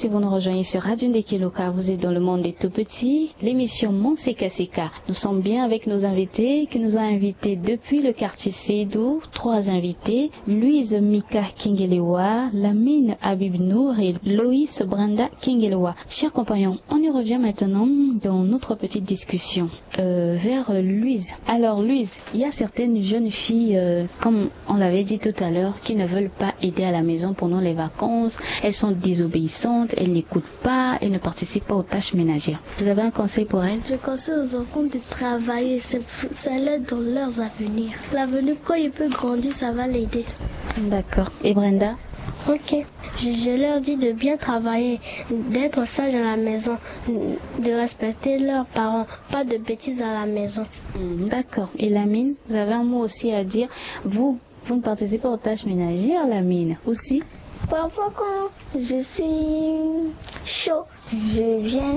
si vous nous rejoignez sur Radio Ndekeloka, vous êtes dans le monde des tout-petits, l'émission Mon Seka Seka. Nous sommes bien avec nos invités qui nous ont invités depuis le quartier Sédou, 3 invités, Louise Mika Kingelewa, Lamine Habib Nour et Loïs Brenda Kingelewa. Chers compagnons, on y revient maintenant dans notre petite discussion vers Louise. Alors Louise, il y a certaines jeunes filles, comme on l'avait dit tout à l'heure, qui ne veulent pas aider à la maison pendant les vacances. Elles sont désobéissantes, elles n'écoutent pas, elles ne participent pas aux tâches ménagères. Vous avez un conseil pour elles? Je conseille aux enfants de travailler, ça l'aide dans leurs avenirs. L'avenir, quand il peut grandir, ça va l'aider. D'accord. Et Brenda? Ok. Je leur dis de bien travailler, d'être sage à la maison, de respecter leurs parents, pas de bêtises à la maison. D'accord. Et Lamine, vous avez un mot aussi à dire. Vous ne participez pas aux tâches ménagères, Lamine, aussi? Parfois quand je suis chaud, je viens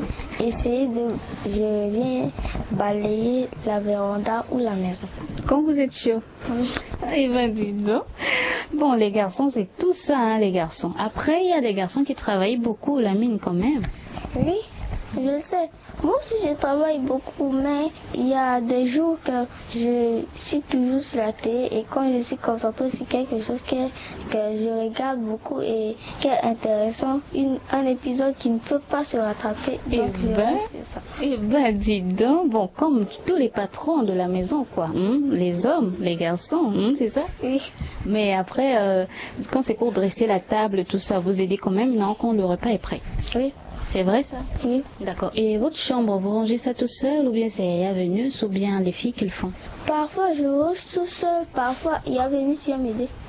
balayer la véranda ou la maison. Quand vous êtes chaud? Oui. Eh ben dis donc. Bon, les garçons, c'est tout ça, hein, les garçons. Après, il y a des garçons qui travaillent beaucoup, Lamine, quand même. Oui, je sais. Moi aussi, je travaille beaucoup, mais il y a des jours que je suis toujours sur la télé et quand je suis concentrée sur quelque chose que je regarde beaucoup et qui est intéressant, un épisode qui ne peut pas se rattraper, donc je reste sur ça. Eh ben, dis donc, bon, comme tous les patrons de la maison, quoi, les hommes, les garçons, c'est ça? Oui. Mais après, quand c'est pour dresser la table, tout ça, vous aidez quand même, non, quand le repas est prêt? Oui. C'est vrai ça? Oui. D'accord. Et votre chambre, vous rangez ça tout seul ou bien c'est Yavenus ou bien les filles qui le font? Parfois je range tout seul, parfois Yavenus vient m'aider.